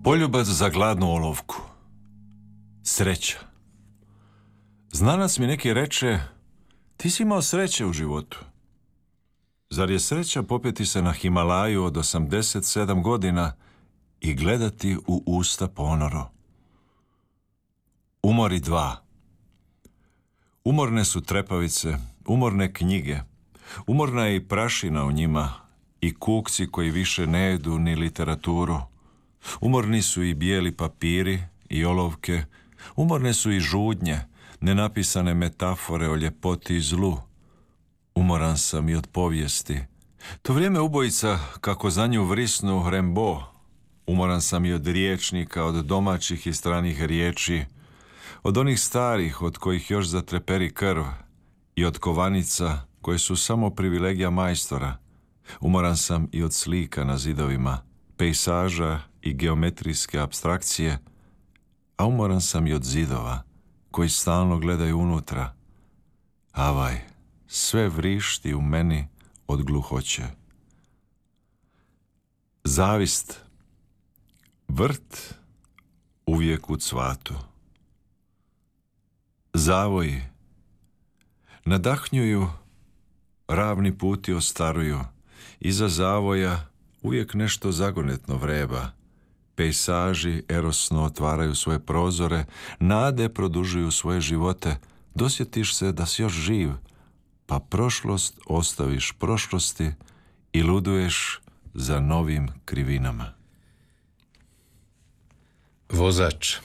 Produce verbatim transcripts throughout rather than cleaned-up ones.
Poljubac za gladnu olovku. Sreća. Znanac mi neki reče, ti si imao sreće u životu. Zar je sreća popeti se na Himalaju od osamdeset sedam godina i gledati u usta ponoro? Umori dva. Umorne su trepavice, umorne knjige, umorna je i prašina u njima i kukci koji više ne jedu ni literaturu. Umorni su i bijeli papiri i olovke, umorne su i žudnje, nenapisane metafore o ljepoti i zlu. Umoran sam i od povijesti. To vrijeme ubojica kako za nju vrisnu Rembo. Umoran sam i od riječnika, od domaćih i stranih riječi, od onih starih od kojih još zatreperi krv i od kovanica koje su samo privilegija majstora. Umoran sam i od slika na zidovima, pejsaža i geometrijske apstrakcije, a umoran sam i od zidova koji stalno gledaju unutra. Avaj, sve vrišti u meni od gluhoće. Zavist. Vrt uvijek u cvatu. Zavoji. Nadahnjuju, ravni puti ostaruju. Iza zavoja uvijek nešto zagonetno vreba. Pejsaži erosno otvaraju svoje prozore, nade produžuju svoje živote, dosjetiš se da si još živ, pa prošlost ostaviš prošlosti i luduješ za novim krivinama. Vozač.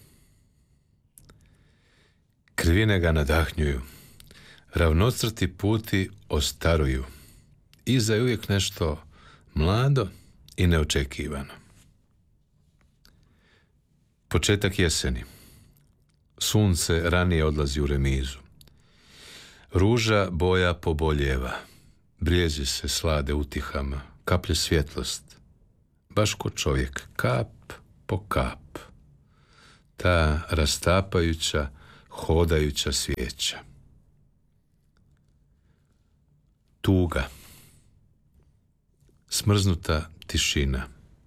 Krivine ga nadahnjuju, ravnocrti puti ostaruju. Iza je uvijek nešto mlado i neočekivano. Početak jeseni. Sunce ranije odlazi u remizu. Ruža boja poboljeva. Brijezi se slade utihama. Kaplje svjetlost. Baš ko čovjek. Kap po kap. Ta rastapajuća, hodajuća svijeća. Tuga. Smrznuta tišina.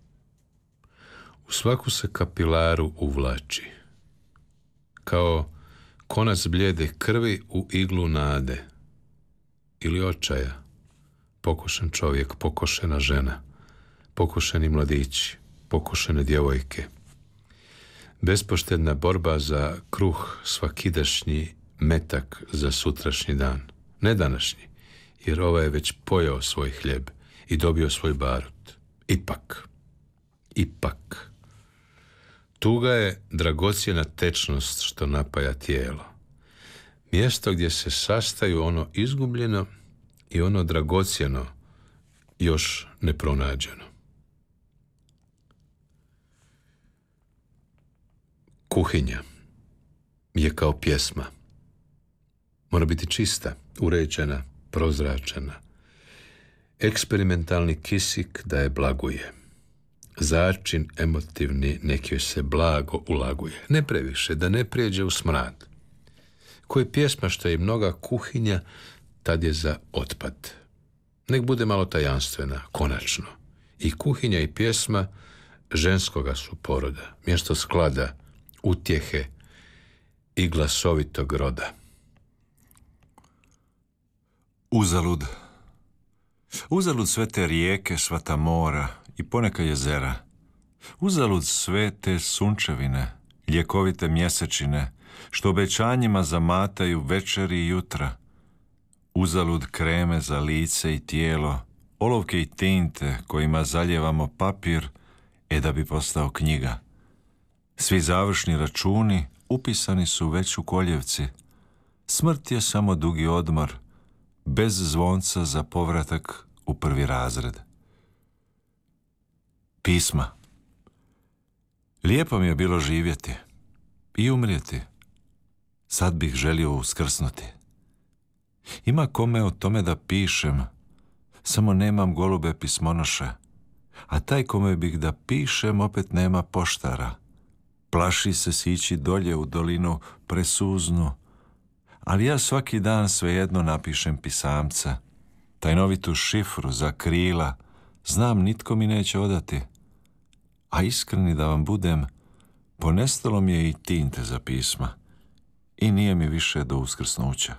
U svaku se kapilaru uvlači. Kao konac blijede krvi u iglu nade. Ili očaja. Pokošen čovjek, pokošena žena. Pokošeni mladići, pokošene djevojke. Bespoštedna borba za kruh svakidašnji, metak za sutrašnji dan. Ne današnji, jer ovaj je već pojeo svoj hljeb i dobio svoj barut. Ipak, ipak. Tuga je dragocjena tečnost što napaja tijelo. Mjesto gdje se sastaju ono izgubljeno i ono dragocjeno još nepronađeno. Kuhinja je kao pjesma. Mora biti čista, uređena, prozračena. Eksperimentalni kisik da je blaguje. Začin emotivni neki joj se blago ulaguje. Ne previše, da ne prijeđe u smrad. Koji pjesma što je i mnoga kuhinja, tad je za otpad. Nek bude malo tajanstvena, konačno. I kuhinja i pjesma ženskoga su poroda. Mjesto sklada, utjehe i glasovitog roda. Uzalud. Uzalud sve te rijeke, sva ta mora i poneka jezera. Uzalud sve te sunčevine, ljekovite mjesečine, što obećanjima zamataju večeri i jutra. Uzalud kreme za lice i tijelo, olovke i tinte kojima zaljevamo papir, e da bi postao knjiga. Svi završni računi upisani su već u koljevci. Smrt je samo dugi odmor, bez zvonca za povratak u prvi razred. Pisma. Lijepo mi je bilo živjeti i umrijeti. Sad bih želio uskrsnuti. Ima kome o tome da pišem, samo nemam golube pismonoše, a taj kome bih da pišem opet nema poštara. Plaši se sići dolje u dolinu presuznu, ali ja svaki dan svejedno napišem pisamca. Tajnovitu šifru za krila, znam nitko mi neće odati. a iskreni da vam budem, ponestalo mi je i tinte za pisma i nije mi više do uskrsnuća.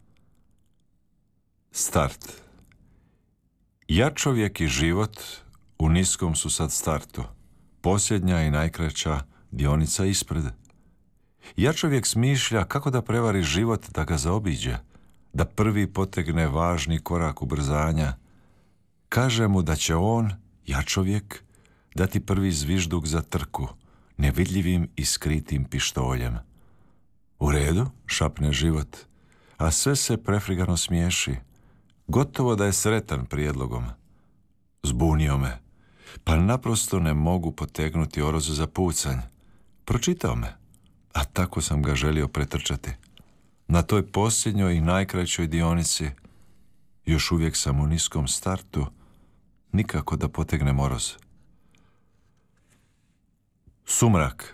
Start. Ja čovjek i život u niskom su sad startu, posljednja i najkraća dionica ispred. Ja čovjek smišlja kako da prevari život da ga zaobiđe, da prvi potegne važni korak ubrzanja. Kaže mu da će on, ja čovjek, dati prvi zvižduk za trku, nevidljivim i skritim pištoljem. U redu, šapne život, a sve se prefrigano smiješi. Gotovo da je sretan prijedlogom. Zbunio me, pa naprosto ne mogu potegnuti orozu za pucanj. Pročitao me, a tako sam ga želio pretrčati. Na toj posljednjoj i najkraćoj dionici još uvijek sam u niskom startu, nikako da potegnem oroz. Sumrak.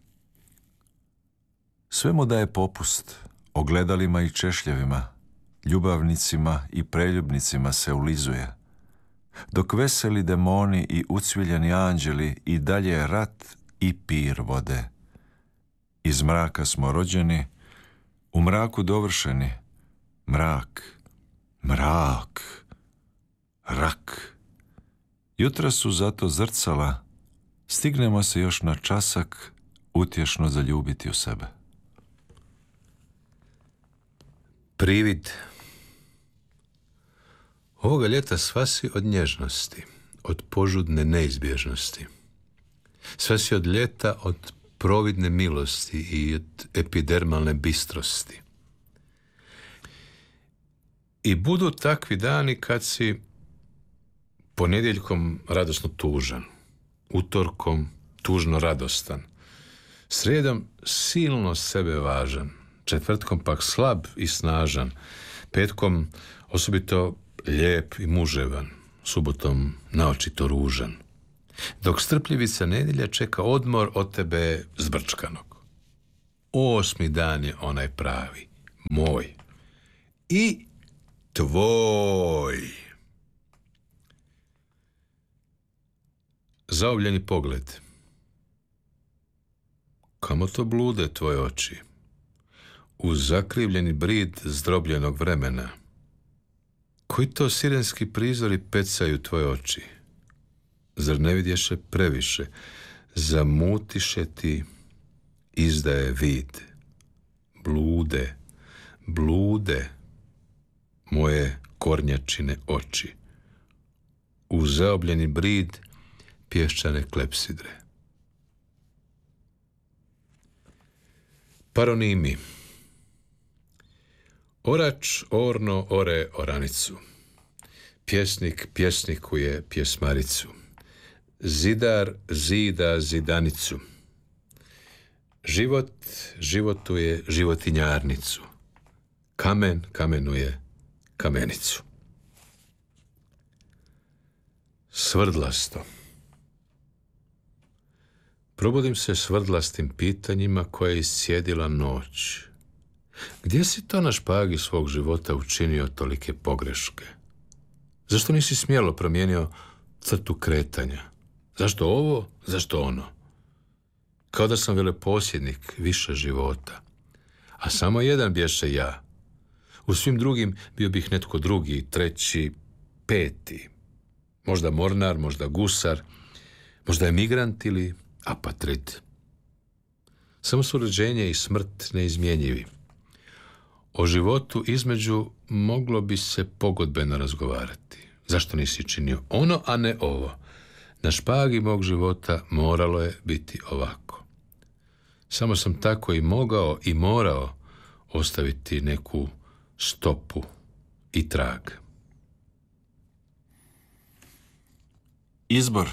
Sve mu daje popust, ogledalima i češljevima, ljubavnicima i preljubnicima se ulizuje. Dok veseli demoni i ucviljeni anđeli i dalje rat i pir vode. Iz mraka smo rođeni, u mraku dovršeni. Mrak, mrak, rak. Jutra su zato zrcala, stignemo se još na časak utješno zaljubiti u sebe. Privid. Ovoga ljeta sva si od nježnosti, od požudne neizbježnosti. Sva si od ljeta, od providne milosti i od epidermalne bistrosti. I budu takvi dani kad si ponedjeljkom radosno tužan, utorkom tužno radostan, srijedom silno sebe važan, četvrtkom pak slab i snažan, petkom osobito lijep i muževan, subotom naočito ružan. Dok strpljivica nedjelja čeka odmor od tebe zbrčkanog. Osmi dan je onaj pravi, moj i tvoj. Zaobljeni pogled. Kamo to blude tvoje oči? Uz zakrivljeni brid zdrobljenog vremena. Koji to sirenski prizori pecaju tvoje oči? Zar ne vidješe previše? Zamutiše ti, izdaje vid. Blude, blude, moje kornjačine oči. U zaobljeni brid pješčane klepsidre. Paronimi. Orač orno ore oranicu. Pjesnik pjesnikuje pjesmaricu. Zidar zida zidanicu. Život životuje životinjarnicu. Kamen kamenuje kamenicu. Svrdlasto. Probudim se svrdlastim pitanjima koje je iscijedila noć. Gdje si to na špagi svog života učinio tolike pogreške? Zašto nisi smjelo promijenio crtu kretanja? Zašto ovo, zašto ono? Kao da sam veleposjednik više života. A samo jedan bješe ja. U svim drugim bio bih netko drugi, treći, peti. Možda mornar, možda gusar, možda emigrant ili apatrid. Samo su rođenje i smrt neizmjenjivi. O životu između moglo bi se pogodbeno razgovarati. Zašto nisi činio ono, a ne ovo? Na špagi mog života moralo je biti ovako. Samo sam tako i mogao i morao ostaviti neku stopu i trag. Izbor.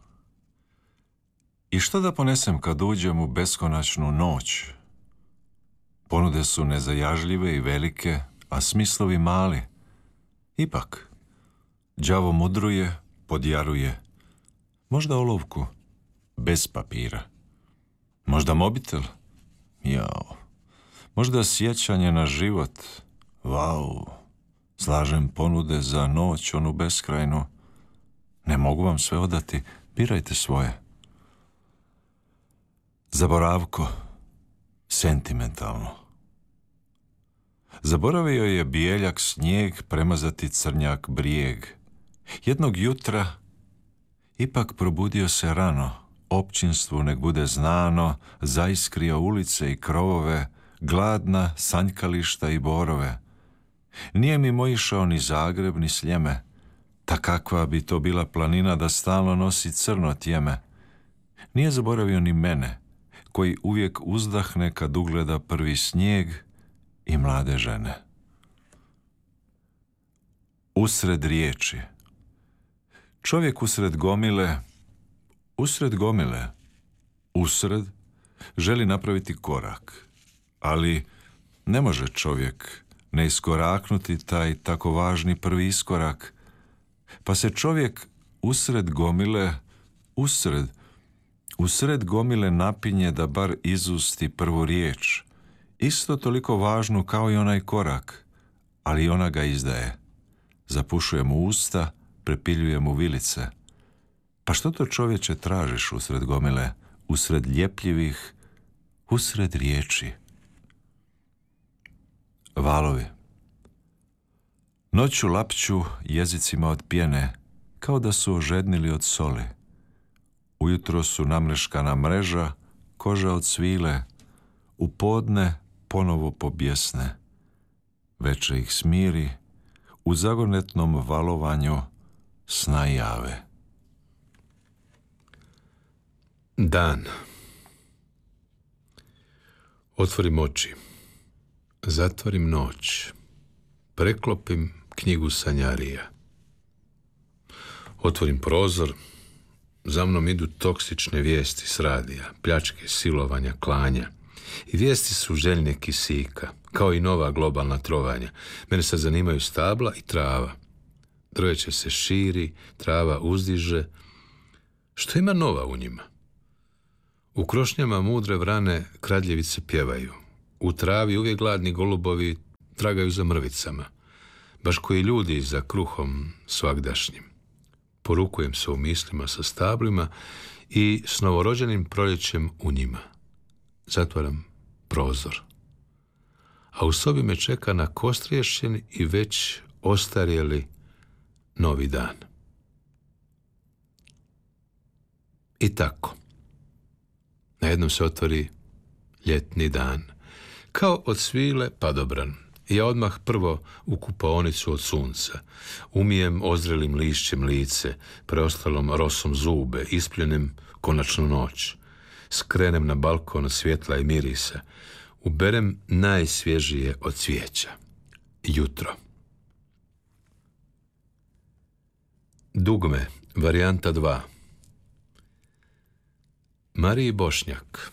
I što da ponesem kad uđem u beskonačnu noć? Ponude su nezajažljive i velike, a smislovi mali. Ipak, đavo mudruje, podjaruje. Možda olovku, bez papira. Možda mobitel? Jao. Možda sjećanje na život? Vau. Slažem ponude za noć, onu beskrajnu. Ne mogu vam sve odati, birajte svoje. Zaboravko, sentimentalno. Zaboravio je bijeljak snijeg premazati crnjak brijeg. Jednog jutra ipak probudio se rano, općinstvu nek bude znano, zaiskrio ulice i krovove, gladna sanjkališta i borove. Nije mi mojišao ni Zagreb ni Sljeme, ta kakva bi to bila planina da stalno nosi crno tjeme. Nije zaboravio ni mene, koji uvijek uzdahne kad ugleda prvi snijeg i mlade žene. Usred riječi. Čovjek usred gomile, usred gomile, usred, želi napraviti korak, ali ne može čovjek ne iskoraknuti taj tako važni prvi iskorak, pa se čovjek usred gomile, usred, usred gomile napinje da bar izusti prvu riječ, isto toliko važnu kao i onaj korak, ali ona ga izdaje. Zapušuje mu usta, prepiljuje mu vilice. Pa što to, čovječe, tražiš usred gomile, usred ljepljivih, usred riječi? Valovi. Noću lapću jezicima od pjene, kao da su ožednili od soli. Ujutro su namreškana mreža, koža od svile, u podne ponovo pobjesne. Veče ih smiri, u zagonetnom valovanju sna jave. Dan. Otvorim oči. Zatvorim noć. Preklopim knjigu sanjarija. Otvorim prozor. Za mnom idu toksične vijesti s radija, pljačke, silovanja, klanja. I vijesti su željne kisika, kao i nova globalna trovanja. Mene sad zanimaju stabla i trava. Drveće se širi, trava uzdiže. Što ima nova u njima? U krošnjama mudre vrane kradljevice pjevaju. U travi uvijek gladni golubovi tragaju za mrvicama, baš koji ljudi za kruhom svagdašnjim. Porukujem se u mislima sa stablima i s novorođenim proljećem u njima. Zatvaram prozor. A u sobi me čeka nakostriješćen i već ostarjeli novi dan. I tako. Najednom se otvori ljetni dan. Kao od svile padobran. Ja odmah prvo u kupaonicu od sunca. Umijem ozrelim lišćem lice, preostalom rosom zube, ispljunem konačnu noć. Skrenem na balkon od svjetla i mirisa. Uberem najsvježije od cvijeća. Jutro. Dugme, varijanta dva. Mariji Bošnjak.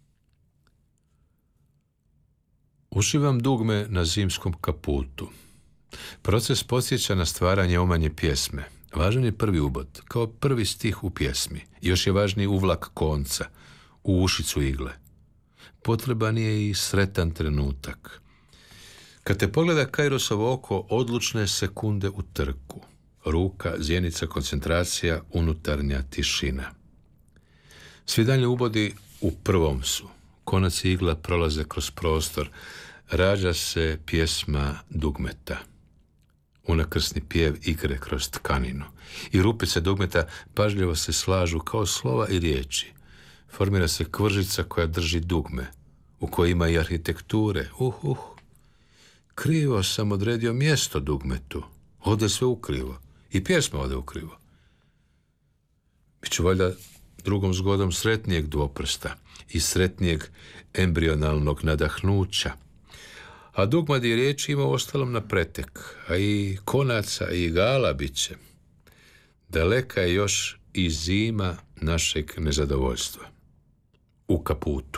Uživam dugme na zimskom kaputu. Proces podsjeća na stvaranje omanje pjesme. Važan je prvi ubod, kao prvi stih u pjesmi. Još je važniji uvlak konca, u ušicu igle. Potreban je i sretan trenutak. Kad te pogleda Kairosovo oko, odlučne sekunde u trku. Ruka, zjenica, koncentracija, unutarnja tišina. Svi dalje ubodi u prvom su. Konac i igla prolaze kroz prostor. Rađa se pjesma dugmeta. Unakrsni pjev igre kroz tkaninu. I rupice dugmeta pažljivo se slažu kao slova i riječi. Formira se kvržica koja drži dugme, u kojoj ima i arhitekture. Uh, uh. Krivo sam odredio mjesto dugmetu. Ode sve ukrivo. I pjesma ode ukrivo. Biću valjda drugom zgodom sretnijeg dvoprsta i sretnijeg embrionalnog nadahnuća. A dugmadi riječi ima ostalom na pretek, a i konaca i igala bit će. Daleka je još i zima našeg nezadovoljstva. U kaputu.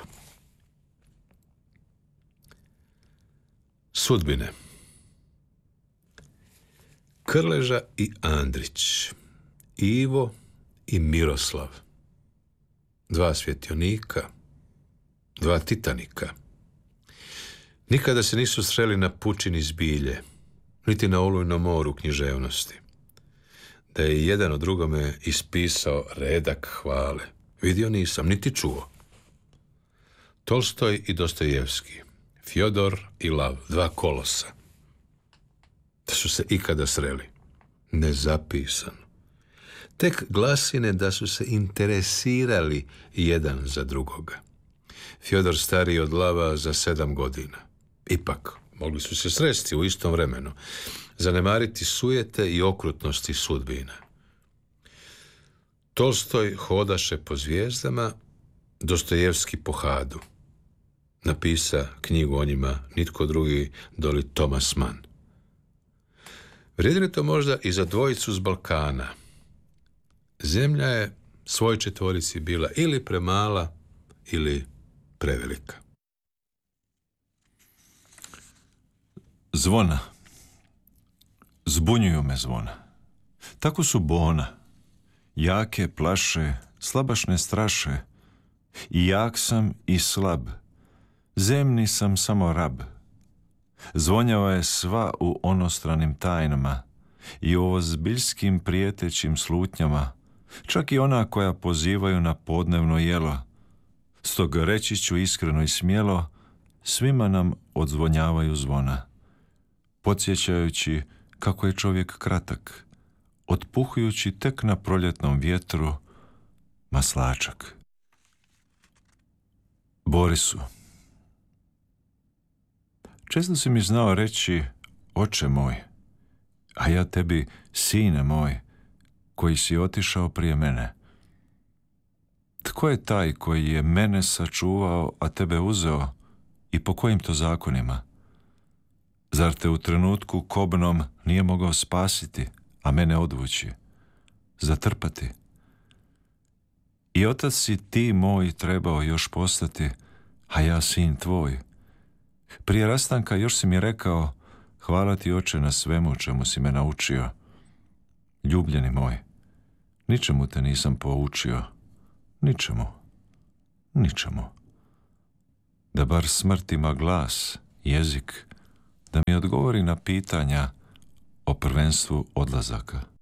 Sudbine. Krleža i Andrić. Ivo i Miroslav. Dva svjetionika, dva titanika. Nikada se nisu sreli na pučini zbilje, niti na olujnom moru književnosti. Da je jedan od drugome ispisao redak hvale, vidio nisam, niti čuo. Tolstoj i Dostojevski, Fjodor i Lav, dva kolosa. Da su se ikada sreli. Nezapisano. Tek glasine da su se interesirali jedan za drugoga. Fjodor stariji od Lava za sedam godina. Ipak, mogli su se sresti u istom vremenu, zanemariti sujete i okrutnosti sudbina. Tolstoj hodaše po zvijezdama, Dostojevski po hadu. Napisa knjigu o njima nitko drugi doli Thomas Mann. Vrijedi li to možda i za dvojicu s Balkana? Zemlja je svoj četvorici bila ili premala ili prevelika. Zvona. Zbunjuju me zvona. Tako su bona. Jake plaše, slabašne straše. I jak sam i slab. Zemni sam samo rab. Zvonjava je sva u onostranim tajnama i u ozbiljskim prijetećim slutnjama, čak i ona koja pozivaju na podnevno jelo. Stoga reći ću iskreno i smjelo, svima nam odzvonjavaju zvona, podsjećajući kako je čovjek kratak, otpuhujući tek na proljetnom vjetru maslačak. Borisu, često si mi znao reći, oče moj, a ja tebi, sine moj, koji si otišao prije mene. Tko je taj koji je mene sačuvao, a tebe uzeo, i po kojim to zakonima? Zar te u trenutku kobnom nije mogao spasiti, a mene odvući, zatrpati? I otac si ti moj trebao još postati, a ja sin tvoj. Prije rastanka još si mi rekao, hvala ti oče na svemu čemu si me naučio. Ljubljeni moj, ničemu te nisam poučio, ničemu, ničemu. Da bar smrt ima glas, jezik, da mi odgovori na pitanja o prvenstvu odlazaka.